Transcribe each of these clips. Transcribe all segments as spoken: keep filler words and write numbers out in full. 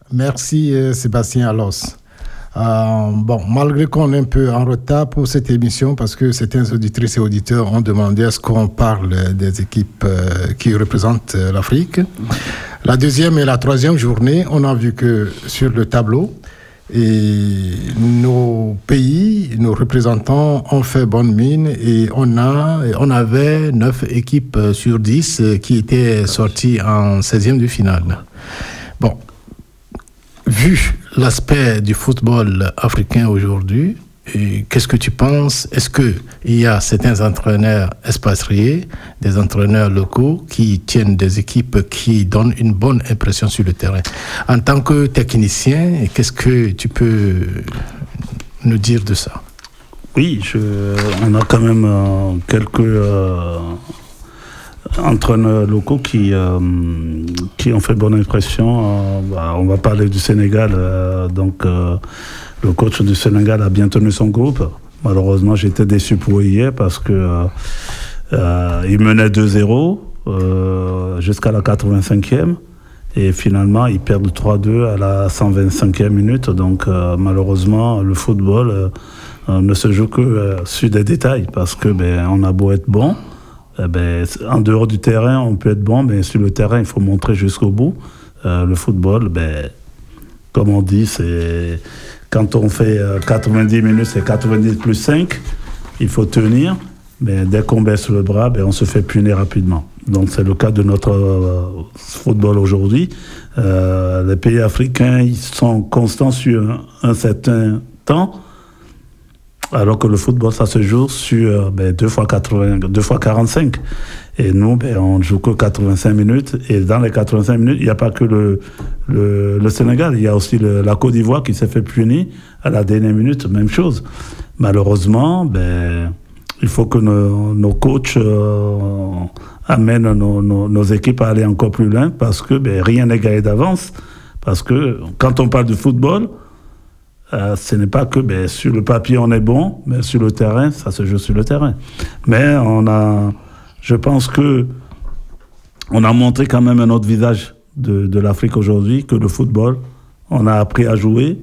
Merci euh, Sébastien Alos. Euh, bon, malgré qu'on est un peu en retard pour cette émission, parce que certains auditrices et auditeurs ont demandé à ce qu'on parle des équipes euh, qui représentent euh, l'Afrique. La deuxième et la troisième journée, on a vu que sur le tableau, et nos pays, nos représentants ont fait bonne mine et on a, on avait neuf équipes sur dix qui étaient sorties en seizième de finale. Bon, vu l'aspect du football africain aujourd'hui, et qu'est-ce que tu penses? Est-ce qu'il y a certains entraîneurs expatriés, des entraîneurs locaux qui tiennent des équipes qui donnent une bonne impression sur le terrain? En tant que technicien, qu'est-ce que tu peux nous dire de ça? Oui, je, on a quand même euh, quelques euh, entraîneurs locaux qui, euh, qui ont fait bonne impression. Euh, bah, on va parler du Sénégal, euh, donc... Euh, le coach du Sénégal a bien tenu son groupe. Malheureusement, j'étais déçu pour hier parce que euh, euh, il menait deux zéro euh, jusqu'à la quatre-vingt-cinquième et finalement, ils perdent trois deux à la cent vingt-cinquième minute. Donc, euh, malheureusement, le football euh, ne se joue que euh, sur des détails parce que ben, on a beau être bon, eh ben, en dehors du terrain, on peut être bon, mais sur le terrain, il faut montrer jusqu'au bout. Euh, le football, ben, comme on dit, c'est... Quand on fait quatre-vingt-dix minutes, c'est quatre-vingt-dix plus cinq, il faut tenir, mais dès qu'on baisse le bras, ben on se fait punir rapidement. Donc c'est le cas de notre euh, football aujourd'hui. Euh, les pays africains, ils sont constants sur un, un certain temps, alors que le football, ça se joue sur ben, deux fois quatre-vingts, deux fois quarante-cinq. Et nous, ben, on joue que quatre-vingt-cinq minutes. Et dans les quatre-vingt-cinq minutes, il n'y a pas que le, le, le Sénégal. Il y a aussi le, la Côte d'Ivoire qui s'est fait punir à la dernière minute. Même chose. Malheureusement, ben, il faut que nos, nos coachs euh, amènent nos, nos, nos équipes à aller encore plus loin parce que ben, rien n'est gagné d'avance. Parce que quand on parle de football, euh, ce n'est pas que ben, sur le papier on est bon, mais sur le terrain, ça se joue sur le terrain. Mais on a... Je pense que on a montré quand même un autre visage de, de l'Afrique aujourd'hui, que le football, on a appris à jouer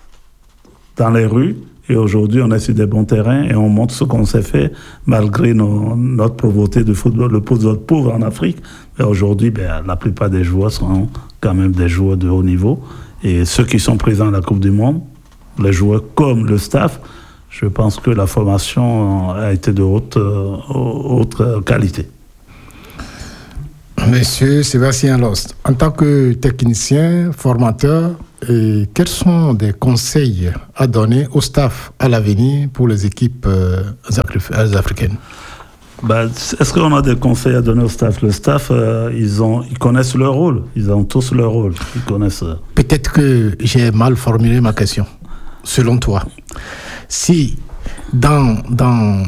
dans les rues et aujourd'hui on est sur des bons terrains et on montre ce qu'on sait faire malgré nos, notre pauvreté de football, le football pauvre en Afrique. Et aujourd'hui, ben, la plupart des joueurs sont quand même des joueurs de haut niveau et ceux qui sont présents à la Coupe du Monde, les joueurs comme le staff, je pense que la formation a été de haute, euh, haute qualité. Monsieur Sébastien Lost, en tant que technicien, formateur, et quels sont des conseils à donner au staff à l'avenir pour les équipes euh, africaines? Ben, est-ce qu'on a des conseils à donner au staff? Le staff, euh, ils, ont, ils connaissent leur rôle. Ils ont tous leur rôle. Ils connaissent. Peut-être que j'ai mal formulé ma question. Selon toi, si dans, dans,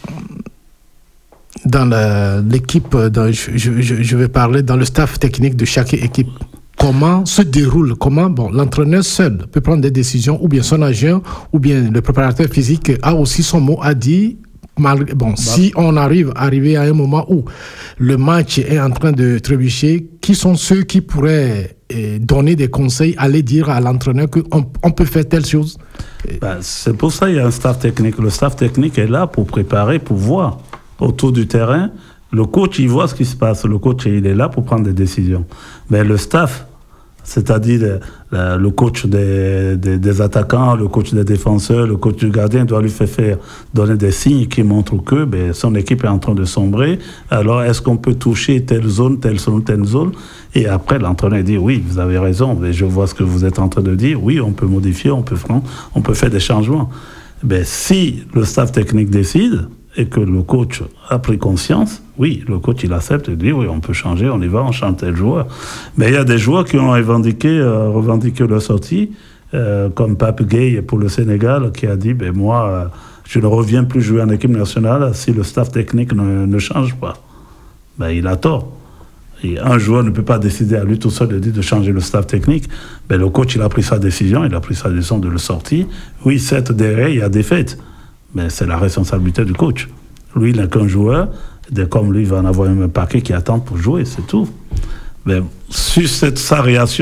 dans la, l'équipe, dans, je, je, je vais parler dans le staff technique de chaque équipe, comment se déroule, comment bon, l'entraîneur seul peut prendre des décisions, ou bien son agent, ou bien le préparateur physique a aussi son mot à dire. Malgré, bon, bah, si on arrive arriver à un moment où le match est en train de trébucher, qui sont ceux qui pourraient eh, donner des conseils, aller dire à l'entraîneur qu'on on peut faire telle chose? Ben, c'est pour ça qu'il y a un staff technique. Le staff technique est là pour préparer, pour voir autour du terrain. Le coach, il voit ce qui se passe. Le coach, il est là pour prendre des décisions. Mais le staff, c'est-à-dire le, le coach des, des, des attaquants, le coach des défenseurs, le coach du gardien doit lui faire, faire donner des signes qui montrent que ben, son équipe est en train de sombrer. Alors, est-ce qu'on peut toucher telle zone, telle zone, telle zone? Et après, l'entraîneur dit, oui, vous avez raison, mais je vois ce que vous êtes en train de dire. Oui, on peut modifier, on peut, on peut faire des changements. Ben, si le staff technique décide et que le coach a pris conscience, oui, le coach, il accepte et dit, oui, on peut changer, on y va, on change tel joueur. Mais il y a des joueurs qui ont revendiqué, euh, revendiqué leur sortie, euh, comme Pape Gueye pour le Sénégal, qui a dit, ben moi, euh, je ne reviens plus jouer en équipe nationale si le staff technique ne, ne change pas. Ben, il a tort. Et un joueur ne peut pas décider à lui tout seul de dire de changer le staff technique. Ben, le coach, il a pris sa décision, il a pris sa décision de le sortir. Oui, certes, derrière, il y a des faits. Mais c'est la responsabilité du coach. Lui, il n'est qu'un joueur. Dès comme lui, il va en avoir un paquet qui attend pour jouer, c'est tout. Mais sur cette, sa réaction,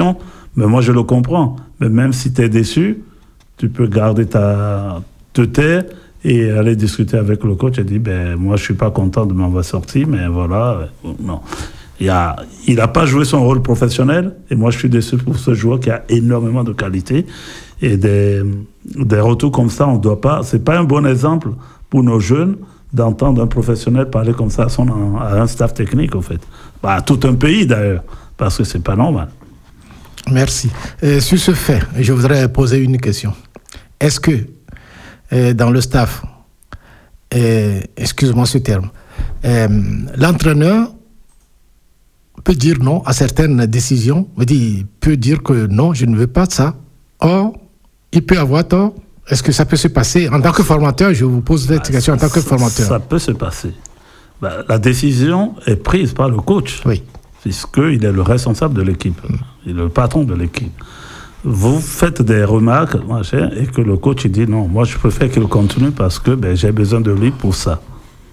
Mais moi, je le comprends. Mais même si tu es déçu, tu peux garder ta... te taire et aller discuter avec le coach et dire, ben, moi, je suis pas content de m'avoir sorti, mais voilà, non. Il a, il n'a pas joué son rôle professionnel, et moi, je suis déçu pour ce joueur qui a énormément de qualité. Et des, des retours comme ça, on doit pas, c'est pas un bon exemple pour nos jeunes d'entendre un professionnel parler comme ça à, son, à un staff technique, en fait. Bah, à tout un pays, d'ailleurs, parce que c'est pas normal. Merci. Euh, sur ce fait, je voudrais poser une question. Est-ce que euh, dans le staff, euh, excuse-moi ce terme, euh, l'entraîneur peut dire non à certaines décisions, il peut dire que non, je ne veux pas de ça. Or, il peut avoir tort. Est-ce que ça peut se passer en tant que formateur? Je vous pose cette ah, question en tant que formateur. Ça peut se passer. Ben, la décision est prise par le coach. Oui. Puisqu'il est le responsable de l'équipe. Mm. Il est le patron de l'équipe. Vous faites des remarques, machin, et que le coach il dit non, moi je préfère qu'il continue parce que ben, j'ai besoin de lui pour ça.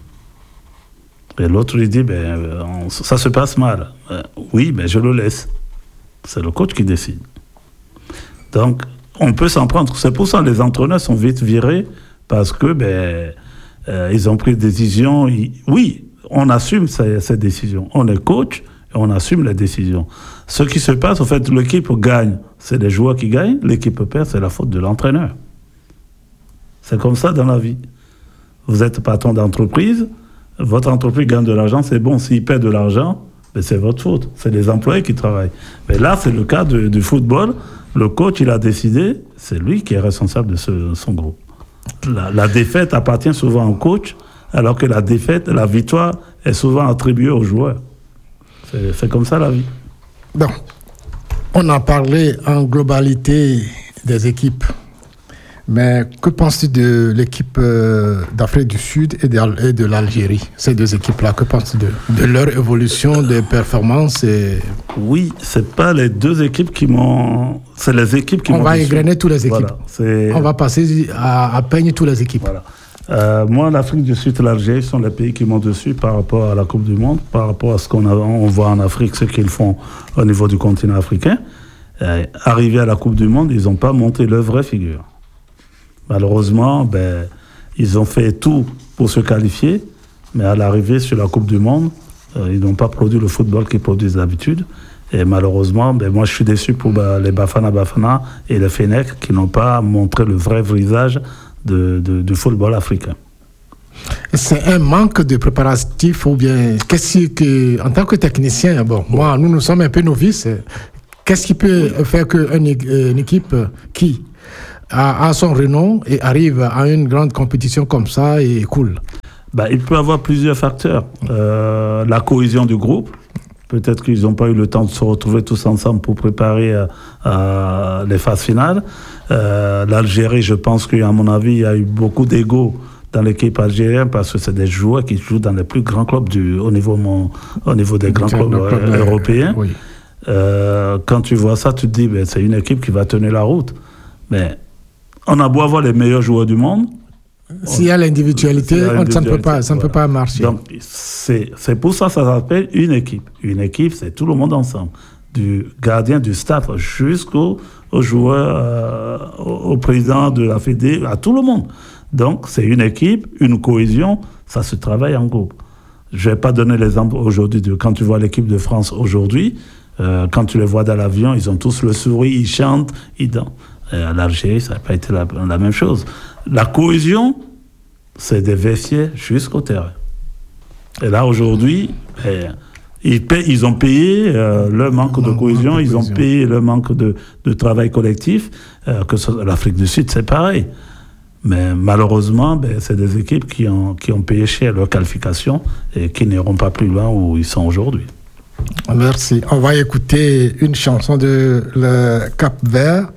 Et l'autre lui dit ben, on, ça se passe mal. Euh, oui, mais je le laisse. C'est le coach qui décide. Donc, on peut s'en prendre. C'est pour ça que les entraîneurs sont vite virés parce que ben, euh, ils ont pris des décisions. Ils, oui, on assume ces, ces décisions. On est coach et on assume les décisions. Ce qui se passe, en fait, l'équipe gagne, c'est les joueurs qui gagnent. L'équipe perd, c'est la faute de l'entraîneur. C'est comme ça dans la vie. Vous êtes patron d'entreprise, votre entreprise gagne de l'argent, c'est bon. S'il perd de l'argent, ben c'est votre faute. C'est les employés qui travaillent. Mais là, c'est le cas de, du football. Le coach, il a décidé, c'est lui qui est responsable de ce, son groupe. La, la défaite appartient souvent au coach, alors que la défaite, la victoire est souvent attribuée aux joueurs. C'est, c'est comme ça la vie. Bon, on a parlé en globalité des équipes. Mais que penses-tu de l'équipe euh, d'Afrique du Sud et de, et de l'Algérie, ces deux équipes-là? Que penses-tu de, de leur évolution, des performances et... Oui, c'est pas les deux équipes qui m'ont... C'est les équipes qui On m'ont... On va égrener toutes les équipes. Voilà, c'est... On va passer à, à peindre toutes les équipes. Voilà. Euh, moi, l'Afrique du Sud et l'Algérie sont les pays qui m'ont dessus par rapport à la Coupe du Monde, par rapport à ce qu'on a, on voit en Afrique, ce qu'ils font au niveau du continent africain. Euh, arrivés à la Coupe du Monde, ils n'ont pas monté leur vraie figure. Malheureusement, ben, ils ont fait tout pour se qualifier, mais à l'arrivée sur la Coupe du Monde, euh, ils n'ont pas produit le football qu'ils produisent d'habitude. Et malheureusement, ben, moi je suis déçu pour ben, les Bafana Bafana et les Fenech qui n'ont pas montré le vrai visage de, de, du football africain. C'est un manque de préparatif ou bien qu'est-ce que, en tant que technicien, bon, moi, nous nous sommes un peu novices. Qu'est-ce qui peut faire qu'une une équipe qui a, a son renom et arrive à une grande compétition comme ça et cool? Bah, il peut y avoir plusieurs facteurs. Euh, la cohésion du groupe. Peut-être qu'ils n'ont pas eu le temps de se retrouver tous ensemble pour préparer euh, euh, les phases finales. Euh, L'Algérie, je pense qu'à mon avis, il y a eu beaucoup d'ego dans l'équipe algérienne parce que c'est des joueurs qui jouent dans les plus grands clubs du, au, niveau, mon, au niveau des grands clubs euh, européens. Oui. Euh, quand tu vois ça, tu te dis ben, c'est une équipe qui va tenir la route. Mais on a beau avoir les meilleurs joueurs du monde. S'il y a l'individualité, on, ça ne peut pas, ça ne voilà. peut pas marcher. Donc, c'est, c'est pour ça que ça s'appelle une équipe. Une équipe, c'est tout le monde ensemble. Du gardien, du staff, jusqu'au au joueur, euh, au, au président de la Fédé, à tout le monde. Donc, c'est une équipe, une cohésion, ça se travaille en groupe. Je ne vais pas donner l'exemple aujourd'hui de quand tu vois l'équipe de France aujourd'hui, euh, quand tu les vois dans l'avion, ils ont tous le sourire, ils chantent, ils dansent. À l'Algérie, ça n'a pas été la, la même chose. La cohésion, c'est des vestiaires jusqu'au terrain. Et là, aujourd'hui, eh, ils, paient, ils ont payé euh, le manque de cohésion, ils ont payé le manque de, de travail collectif. Euh, que ce, l'Afrique du Sud, c'est pareil. Mais malheureusement, ben, c'est des équipes qui ont, qui ont payé cher leur qualification et qui n'iront pas plus loin où ils sont aujourd'hui. Merci. On va écouter une chanson de le Cap-Vert.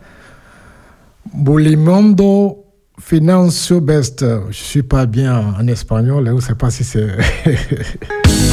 Bolimondo Financio Best. Je ne suis pas bien en espagnol, je ne sais pas si c'est...